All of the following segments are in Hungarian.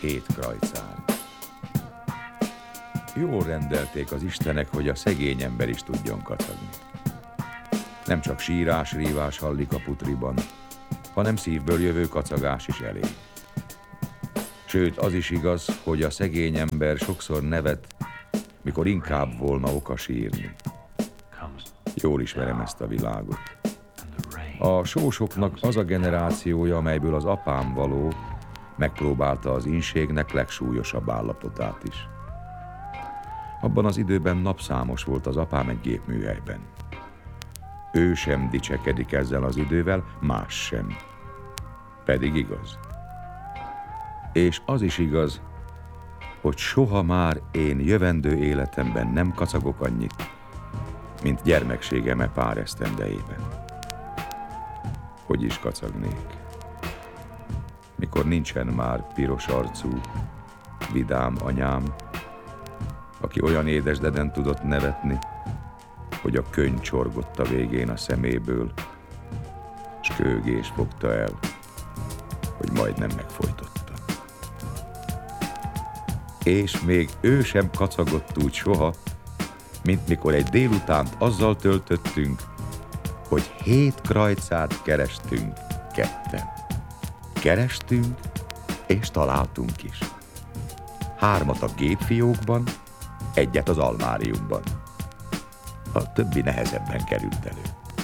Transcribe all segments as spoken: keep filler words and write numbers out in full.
hét krajcár. Jól rendelték az istenek, hogy a szegény ember is tudjon kacagni. Nem csak sírás, rívás hallik a putriban, hanem szívből jövő kacagás is elég. Sőt, az is igaz, hogy a szegény ember sokszor nevet, mikor inkább volna oka sírni. Jól ismerem ezt a világot. A sósoknak az a generációja, amelyből az apám való, megpróbálta az ínségnek legsúlyosabb állapotát is. Abban az időben napszámos volt az apám egy gépműhelyben. Ő sem dicsekedik ezzel az idővel, más sem. Pedig igaz. És az is igaz, hogy soha már én jövendő életemben nem kacagok annyit, mint gyermekségeme pár esztendejében. Hogy is kacagnék? Mikor nincsen már piros arcú, vidám anyám, aki olyan édesdeden tudott nevetni, hogy a könny csorgott a végén a szeméből, s kőgés fogta el, hogy majdnem megfojtotta. És még ő sem kacagott úgy soha, mint mikor egy délutánt azzal töltöttünk, hogy hét krajcát kerestünk ketten. Kerestünk, és találtunk is. Hármat a gépfiókban, egyet az almáriumban. A többi nehezebben került elő.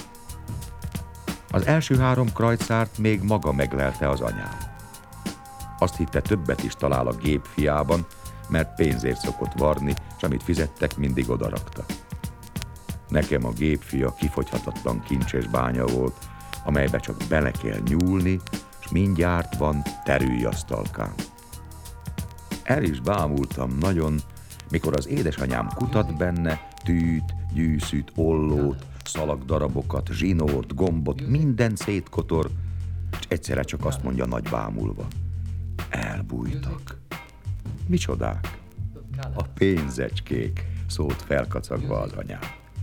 Az első három krajcárt még maga meglelte az anyám. Azt hitte, többet is talál a gépfiában, mert pénzért szokott varni, és amit fizettek, mindig odarakta. Nekem a gépfia kifogyhatatlan kincses bánya volt, amelybe csak bele kell nyúlni, és mindjárt van terülyasztalkám. El is bámultam nagyon, mikor az édesanyám kutat benne, tűt, gyűszűt, ollót, szalagdarabokat, zsinort, gombot, mindent szétkotor, és egyszerre csak azt mondja nagy bámulva: elbújtak. Micsodák? A pénzecskék, szólt felkacagva az anyám.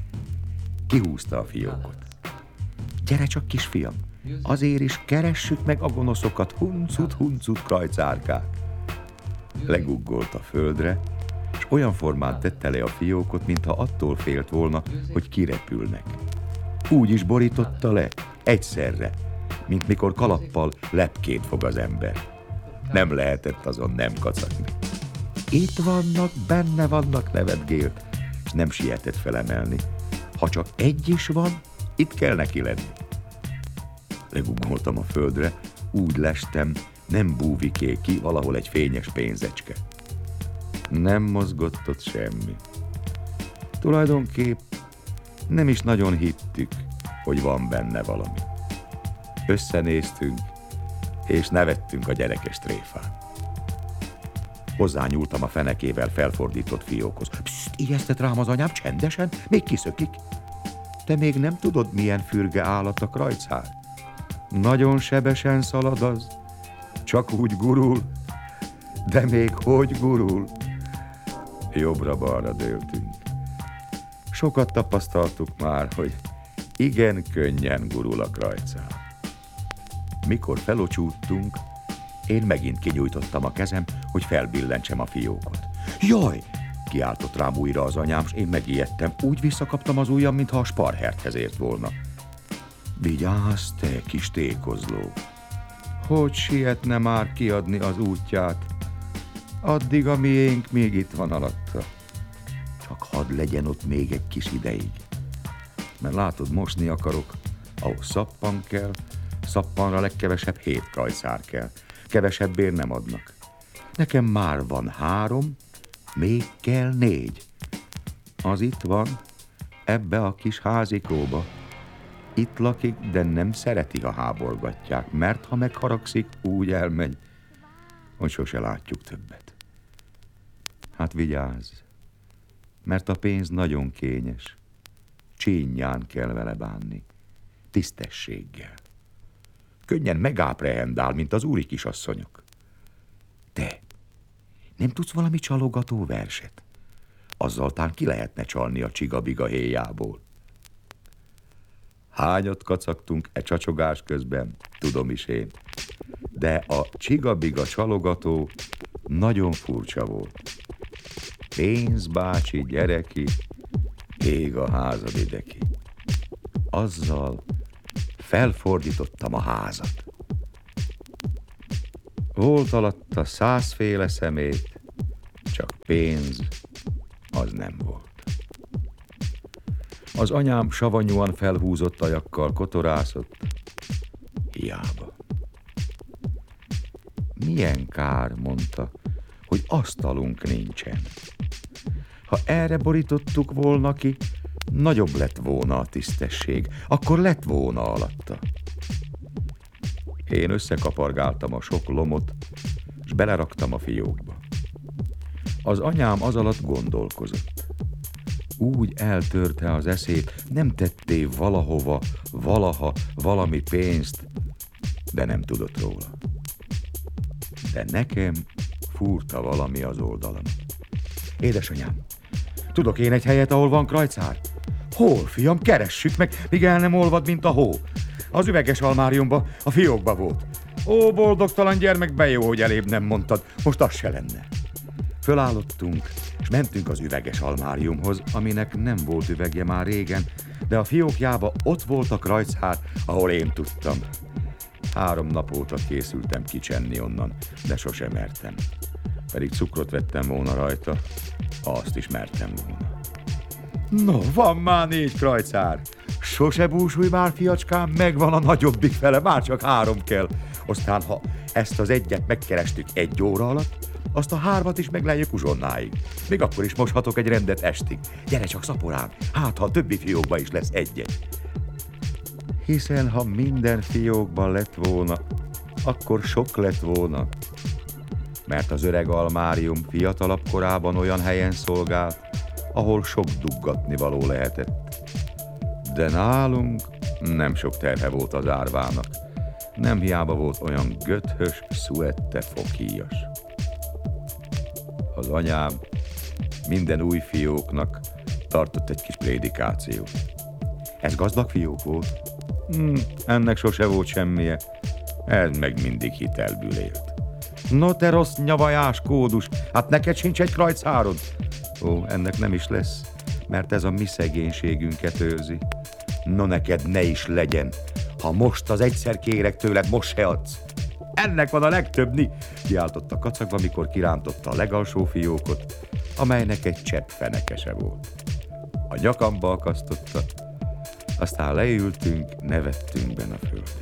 Kihúzta a fiókot. Gyere csak, kisfiam, azért is keressük meg a gonoszokat, huncut, huncut krajcárkák. Leguggolt a földre, és olyan formán tette le a fiókot, mintha attól félt volna, hogy kirepülnek. Úgy is borította le, egyszerre, mint mikor kalappal lepkét fog az ember. Nem lehetett azon nem kacagni. Itt vannak, benne vannak, nevetgélt, és nem sietett felemelni. Ha csak egy is van, itt kell neki lenni. Legugoltam a földre, úgy lestem, nem búviké ki, valahol egy fényes pénzecske. Nem mozgott ott semmi. Tulajdonképp nem is nagyon hittük, hogy van benne valami. Összenéztünk, és nevettünk a gyerekes tréfán. Hozzányúltam a fenekével felfordított fiókhoz. Pszt, ijesztett rám az anyám, csendesen, még kiszökik. Te még nem tudod, milyen fürge állat a krajcár? Nagyon sebesen szalad az, csak úgy gurul, de még hogy gurul. Jobbra-balra dőltünk. Sokat tapasztaltuk már, hogy igen könnyen gurul a krajcár. Mikor felocsúttunk, én megint kinyújtottam a kezem, hogy felbillentsem a fiókot. Jaj! Kiáltott rám újra az anyám, s én megijedtem. Úgy visszakaptam az ujjam, mintha a sparherthez ért volna. Vigyázz, te kis tékozló! Hogy sietne már kiadni az útját? Addig a miénk még itt van alatta. Csak hadd legyen ott még egy kis ideig. Mert látod, mosni akarok, ahhoz szappan kell, szappanra legkevesebb hét krajcár kell. Kevesebbért nem adnak. Nekem már van három, még kell négy. Az itt van, ebbe a kis házikóba. Itt lakik, de nem szereti, ha háborgatják, mert ha megharagszik, úgy elmegy, hogy sose látjuk többet. Hát vigyázz, mert a pénz nagyon kényes. Csínyán kell vele bánni, tisztességgel. Könnyen megáprehendál, mint az úri kisasszonyok. Te, nem tudsz valami csalogató verset? Azzal tán ki lehetne csalni a csigabiga héjából. Hányat kacagtunk e csacsogás közben, tudom is én. De a csigabiga csalogató nagyon furcsa volt. Pénz bácsi, gyere ki, ég a házad ideki. Azzal felfordítottam a házat. Volt alatta százféle szemét, csak pénz az nem volt. Az anyám savanyúan felhúzott ajakkal kotorászott, hiába. Milyen kár, mondta, hogy asztalunk nincsen. Ha erre borítottuk volna ki, nagyobb lett volna a tisztesség, akkor lett volna alatta. Én összekapargáltam a sok lomot, s beleraktam a fiókba. Az anyám az alatt gondolkozott. Úgy eltörte az eszét, nem tetté valahova, valaha valami pénzt, de nem tudott róla. De nekem fúrta valami az oldalam. Édesanyám, tudok én egy helyet, ahol van krajcár? Hol, fiam, keressük meg, míg el nem olvad, mint a hó. Az üveges almáriumba, a fiókba volt. Ó, boldogtalan gyermek, jó, hogy elébb nem mondtad, most az se lenne. Fölállottunk, és mentünk az üveges almáriumhoz, aminek nem volt üvegje már régen, de a fiókjába ott volt a krajcár, ahol én tudtam. Három nap óta készültem kicsenni onnan, de sosem mertem. Pedig cukrot vettem volna rajta, azt is mertem volna. No, van már négy krajcár. Sose búsulj már, fiacskám, megvan a nagyobbik fele, már csak három kell. Aztán, ha ezt az egyet megkerestük egy óra alatt, azt a hármat is meglejjük uzsonnáig. Még akkor is moshatok egy rendet estig. Gyere csak, szaporám, hát ha a többi fiókban is lesz egy-egy. Hiszen ha minden fiókban lett volna, akkor sok lett volna. Mert az öreg almárium fiatalabb korában olyan helyen szolgált, ahol sok duggatni való lehetett. De nálunk nem sok terhe volt az árvának. Nem hiába volt olyan göthös, szuette fokhíjas. Az anyám minden új fióknak tartott egy kis prédikációt. Ez gazdag fiók volt? Hmm, ennek sose volt semmije. Ez meg mindig hitelből élt. No te rossz nyavajás kódus, hát neked sincs egy krajcárod? Ó, ennek nem is lesz, mert ez a mi szegénységünket őrzi. No neked ne is legyen, ha most az egyszer kérek tőled, most se adsz. Ennek van a legtöbbni, kiáltott a kacagba, mikor kirántotta a legalsó fiókot, amelynek egy csepp fenekese volt. A nyakamba akasztotta, aztán leültünk, nevettünk benne a földre.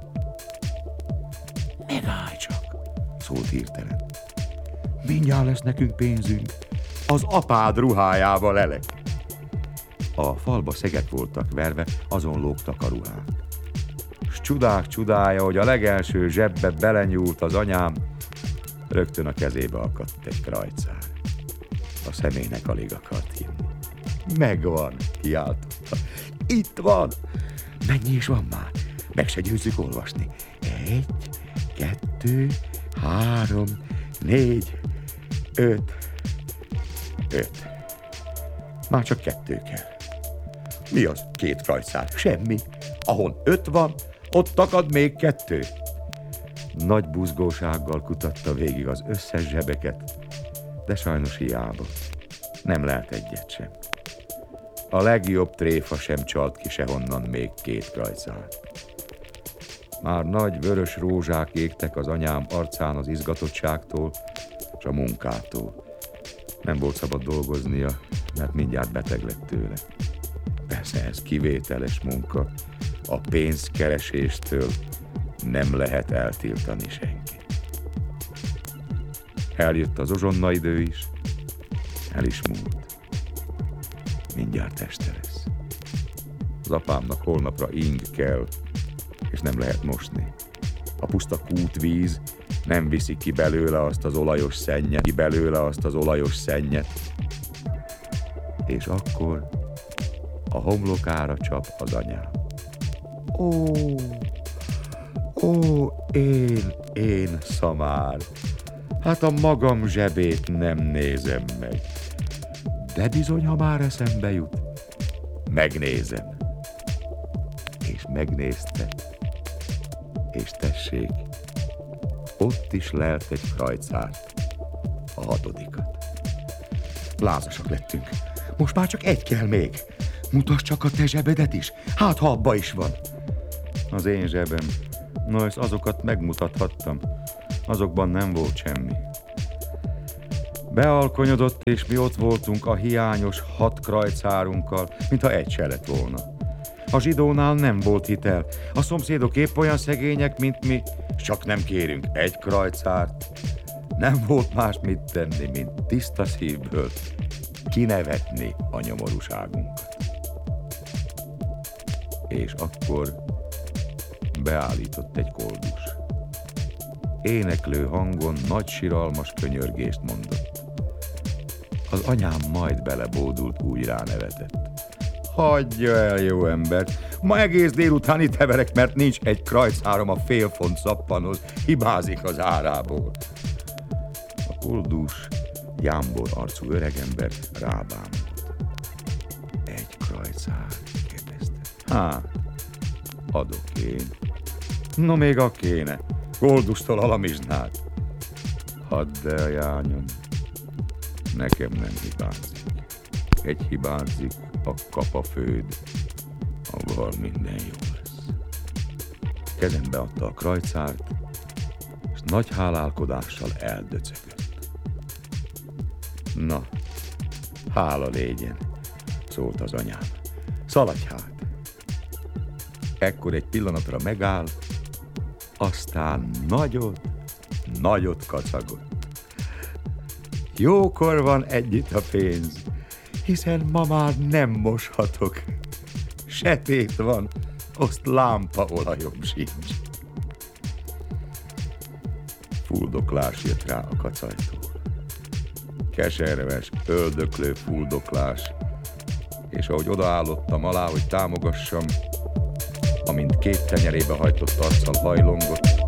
Megállj csak, szólt hirtelen. Mindjárt lesz nekünk pénzünk, az apád ruhájába lelek. A falba szegek voltak verve, azon lógtak a ruhák. S csodák csodája, hogy a legelső zsebbe belenyúlt az anyám, rögtön a kezébe akadt egy krajcár. A személynek alig akart hinni. Megvan, kiáltotta. Itt van! Mennyi is van már? Meg se győzzük olvasni. Egy, kettő, három, négy, öt, öt. Már csak kettő kell. Mi az két krajcár? Semmi. Ahol öt van, ott akad még kettő. Nagy buzgósággal kutatta végig az összes zsebeket, de sajnos hiába. Nem lehet egyet sem. A legjobb tréfa sem csalt ki sehonnan még két krajcárt. Már nagy vörös rózsák égtek az anyám arcán az izgatottságtól és a munkától. Nem volt szabad dolgoznia, mert mindjárt beteg lett tőle. Persze ez kivételes munka, a pénzkereséstől nem lehet eltiltani senki. Eljött az ozsonna idő is, el is múlt. Mindjárt este lesz. Az apámnak holnapra ing kell, és nem lehet mosni. A puszta kútvíz nem viszi ki belőle azt az olajos szennyet, ki belőle azt az olajos szennyet. És akkor a homlokára csap az anyám. Ó, ó, én, én szamár, hát a magam zsebét nem nézem meg. De bizony, ha már eszembe jut, megnézem. És megnézte, és tessék, ott is lelt egy krajcárt, a hatodikat. Lázasak lettünk. Most már csak egy kell még. Mutasd csak a te zsebedet is. Hát, ha abba is van. Az én zsebem. No, ezt azokat megmutathattam. Azokban nem volt semmi. Bealkonyodott, és mi ott voltunk a hiányos hat krajcárunkkal, mintha egy se lett volna. A zsidónál nem volt hitel. A szomszédok épp olyan szegények, mint mi, csak nem kérünk egy krajcárt. Nem volt más mit tenni, mint tiszta szívből kinevetni a nyomorúságunkat. És akkor beállított egy koldus. Éneklő hangon nagy siralmas könyörgést mondott. Az anyám majd belebódult, úgy ránevetett. Hagyja el, jó ember! Ma egész délután itt heverek, mert nincs egy krajcárom a fél font szappanhoz, hibázik az árából. A koldus, jámbor arcú öregember rábámult. Egy krajcár, kérdezte. Hát, adok én. No, még a kéne. Koldustól alamizsnát. Hadd el, jányom. Nekem nem hibázik. Egy hibázik, a kapafőd, ahol minden jó lesz. Kezembe adta a krajcárt, és nagy hálálkodással eldöcögött. Na, hála légyen, szólt az anyám. Szaladj hát! Ekkor egy pillanatra megáll, aztán nagyot, nagyot kacagott. Jókor van együtt a pénz, hiszen ma már nem moshatok. Setét van, azt lámpaolajom sincs. Fuldoklás jött rá a kacajtól. Keserves, öldöklő fuldoklás, és ahogy odaállottam alá, hogy támogassam, amint két tenyerébe hajtott arccal hajlongott,